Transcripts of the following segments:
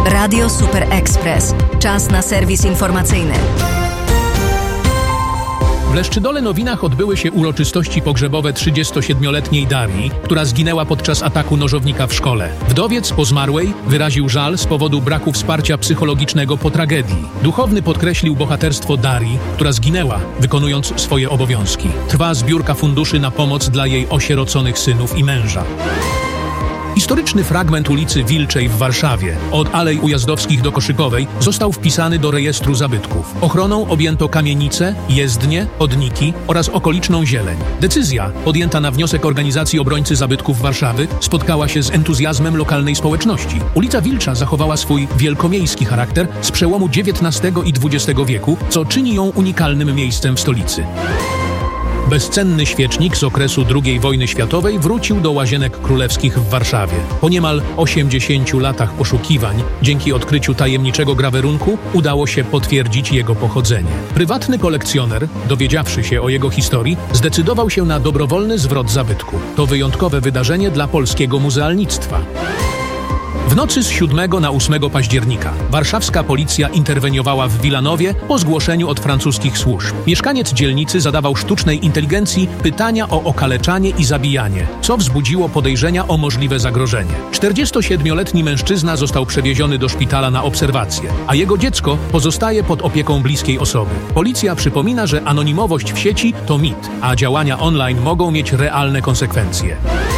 Radio Super Express. Czas na serwis informacyjny. W Leszczydole-Nowinach odbyły się uroczystości pogrzebowe 37-letniej Darii, która zginęła podczas ataku nożownika w szkole. Wdowiec po zmarłej wyraził żal z powodu braku wsparcia psychologicznego po tragedii. Duchowny podkreślił bohaterstwo Darii, która zginęła, wykonując swoje obowiązki. Trwa zbiórka funduszy na pomoc dla jej osieroconych synów i męża. Historyczny fragment ulicy Wilczej w Warszawie, od Alei Ujazdowskich do Koszykowej, został wpisany do rejestru zabytków. Ochroną objęto kamienice, jezdnie, chodniki oraz okoliczną zieleń. Decyzja, podjęta na wniosek Organizacji Obrońcy Zabytków Warszawy, spotkała się z entuzjazmem lokalnej społeczności. Ulica Wilcza zachowała swój wielkomiejski charakter z przełomu XIX i XX wieku, co czyni ją unikalnym miejscem w stolicy. Bezcenny świecznik z okresu II wojny światowej wrócił do Łazienek Królewskich w Warszawie. Po niemal 80 latach poszukiwań, dzięki odkryciu tajemniczego grawerunku, udało się potwierdzić jego pochodzenie. Prywatny kolekcjoner, dowiedziawszy się o jego historii, zdecydował się na dobrowolny zwrot zabytku. To wyjątkowe wydarzenie dla polskiego muzealnictwa. W nocy z 7 na 8 października warszawska policja interweniowała w Wilanowie po zgłoszeniu od francuskich służb. Mieszkaniec dzielnicy zadawał sztucznej inteligencji pytania o okaleczanie i zabijanie, co wzbudziło podejrzenia o możliwe zagrożenie. 47-letni mężczyzna został przewieziony do szpitala na obserwację, a jego dziecko pozostaje pod opieką bliskiej osoby. Policja przypomina, że anonimowość w sieci to mit, a działania online mogą mieć realne konsekwencje.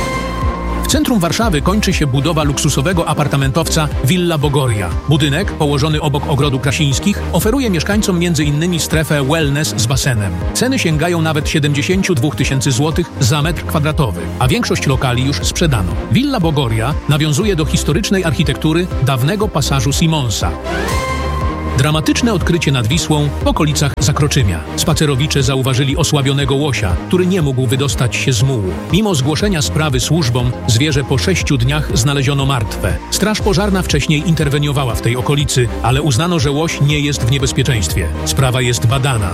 W centrum Warszawy kończy się budowa luksusowego apartamentowca Villa Bogoria. Budynek, położony obok Ogrodu Krasińskich, oferuje mieszkańcom m.in. strefę wellness z basenem. Ceny sięgają nawet 72 000 złotych za metr kwadratowy, a większość lokali już sprzedano. Villa Bogoria nawiązuje do historycznej architektury dawnego pasażu Simonsa. Dramatyczne odkrycie nad Wisłą w okolicach Zakroczymia. Spacerowicze zauważyli osłabionego łosia, który nie mógł wydostać się z mułu. Mimo zgłoszenia sprawy służbom, zwierzę po 6 dniach znaleziono martwe. Straż pożarna wcześniej interweniowała w tej okolicy, ale uznano, że łoś nie jest w niebezpieczeństwie. Sprawa jest badana.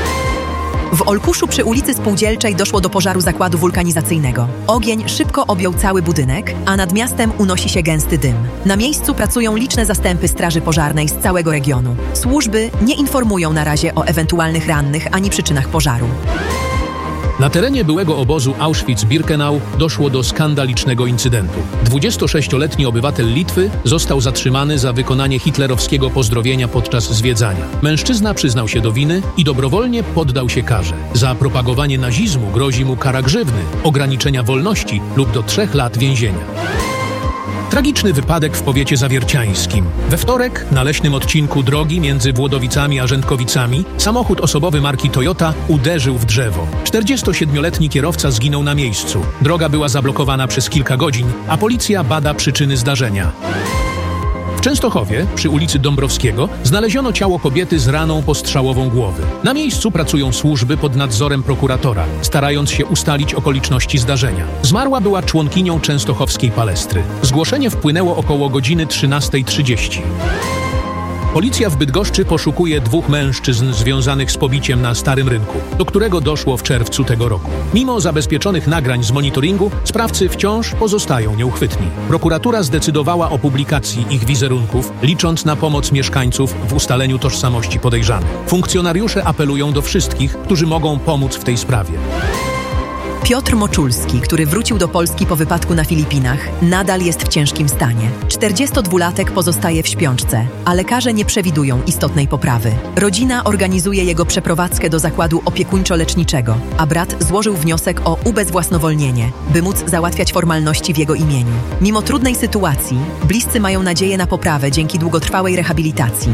W Olkuszu przy ulicy Spółdzielczej doszło do pożaru zakładu wulkanizacyjnego. Ogień szybko objął cały budynek, a nad miastem unosi się gęsty dym. Na miejscu pracują liczne zastępy straży pożarnej z całego regionu. Służby nie informują na razie o ewentualnych rannych ani przyczynach pożaru. Na terenie byłego obozu Auschwitz-Birkenau doszło do skandalicznego incydentu. 26-letni obywatel Litwy został zatrzymany za wykonanie hitlerowskiego pozdrowienia podczas zwiedzania. Mężczyzna przyznał się do winy i dobrowolnie poddał się karze. Za propagowanie nazizmu grozi mu kara grzywny, ograniczenia wolności lub do 3 lat więzienia. Tragiczny wypadek w powiecie zawierciańskim. We wtorek na leśnym odcinku drogi między Włodowicami a Rzędkowicami samochód osobowy marki Toyota uderzył w drzewo. 47-letni kierowca zginął na miejscu. Droga była zablokowana przez kilka godzin, a policja bada przyczyny zdarzenia. W Częstochowie, przy ulicy Dąbrowskiego, znaleziono ciało kobiety z raną postrzałową głowy. Na miejscu pracują służby pod nadzorem prokuratora, starając się ustalić okoliczności zdarzenia. Zmarła była członkinią częstochowskiej palestry. Zgłoszenie wpłynęło około godziny 13:30. Policja w Bydgoszczy poszukuje 2 mężczyzn związanych z pobiciem na Starym Rynku, do którego doszło w czerwcu tego roku. Mimo zabezpieczonych nagrań z monitoringu, sprawcy wciąż pozostają nieuchwytni. Prokuratura zdecydowała o publikacji ich wizerunków, licząc na pomoc mieszkańców w ustaleniu tożsamości podejrzanych. Funkcjonariusze apelują do wszystkich, którzy mogą pomóc w tej sprawie. Piotr Moczulski, który wrócił do Polski po wypadku na Filipinach, nadal jest w ciężkim stanie. 42-latek pozostaje w śpiączce, a lekarze nie przewidują istotnej poprawy. Rodzina organizuje jego przeprowadzkę do zakładu opiekuńczo-leczniczego, a brat złożył wniosek o ubezwłasnowolnienie, by móc załatwiać formalności w jego imieniu. Mimo trudnej sytuacji, bliscy mają nadzieję na poprawę dzięki długotrwałej rehabilitacji.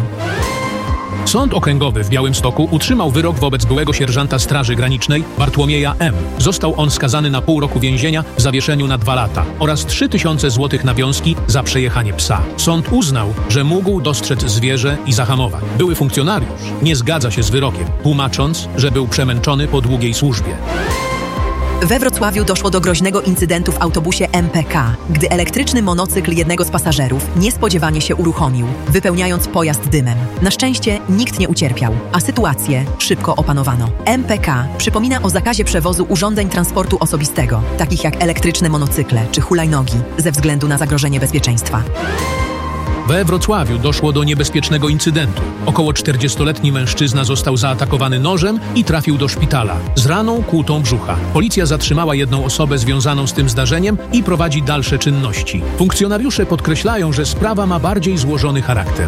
Sąd Okręgowy w Białymstoku utrzymał wyrok wobec byłego sierżanta Straży Granicznej Bartłomieja M. Został on skazany na pół roku więzienia w zawieszeniu na 2 lata oraz 3000 złotych nawiązki za przejechanie psa. Sąd uznał, że mógł dostrzec zwierzę i zahamować. Były funkcjonariusz nie zgadza się z wyrokiem, tłumacząc, że był przemęczony po długiej służbie. We Wrocławiu doszło do groźnego incydentu w autobusie MPK, gdy elektryczny monocykl jednego z pasażerów niespodziewanie się uruchomił, wypełniając pojazd dymem. Na szczęście nikt nie ucierpiał, a sytuację szybko opanowano. MPK przypomina o zakazie przewozu urządzeń transportu osobistego, takich jak elektryczne monocykle czy hulajnogi, ze względu na zagrożenie bezpieczeństwa. W We Wrocławiu doszło do niebezpiecznego incydentu. Około 40-letni mężczyzna został zaatakowany nożem i trafił do szpitala z raną kłutą brzucha. Policja zatrzymała jedną osobę związaną z tym zdarzeniem i prowadzi dalsze czynności. Funkcjonariusze podkreślają, że sprawa ma bardziej złożony charakter.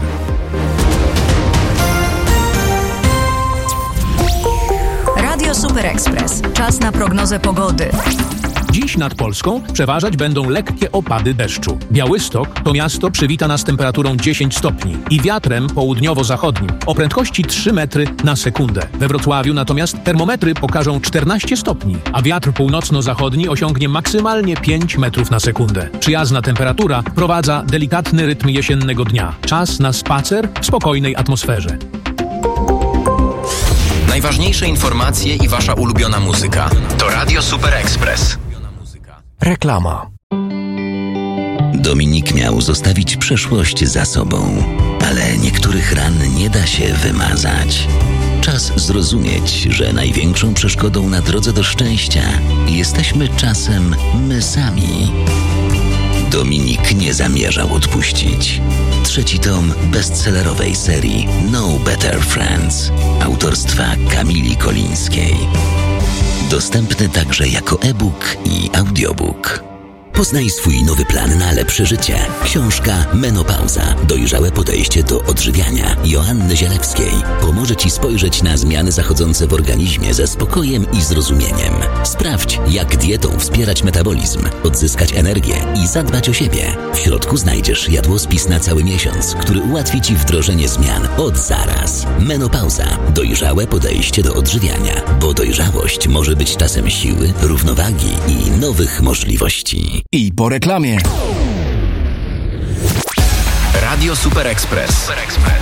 Radio Super Express. Czas na prognozę pogody. Dziś nad Polską przeważać będą lekkie opady deszczu. Białystok to miasto przywita nas temperaturą 10 stopni i wiatrem południowo-zachodnim o prędkości 3 metry na sekundę. We Wrocławiu natomiast termometry pokażą 14 stopni, a wiatr północno-zachodni osiągnie maksymalnie 5 metrów na sekundę. Przyjazna temperatura prowadza delikatny rytm jesiennego dnia. Czas na spacer w spokojnej atmosferze. Najważniejsze informacje i wasza ulubiona muzyka. To Radio Super Express. Reklama. Dominik miał zostawić przeszłość za sobą, ale niektórych ran nie da się wymazać. Czas zrozumieć, że największą przeszkodą na drodze do szczęścia jesteśmy czasem my sami. Dominik nie zamierzał odpuścić. 3. tom bestsellerowej serii No Better Friends autorstwa Kamili Kolińskiej. Dostępny także jako e-book i audiobook. Poznaj swój nowy plan na lepsze życie. Książka Menopauza. Dojrzałe podejście do odżywiania Joanny Zielewskiej pomoże Ci spojrzeć na zmiany zachodzące w organizmie ze spokojem i zrozumieniem. Sprawdź, jak dietą wspierać metabolizm, odzyskać energię i zadbać o siebie. W środku znajdziesz jadłospis na cały miesiąc, który ułatwi Ci wdrożenie zmian od zaraz. Menopauza. Dojrzałe podejście do odżywiania, bo dojrzałość może być czasem siły, równowagi i nowych możliwości. I po reklamie. Radio Super Express.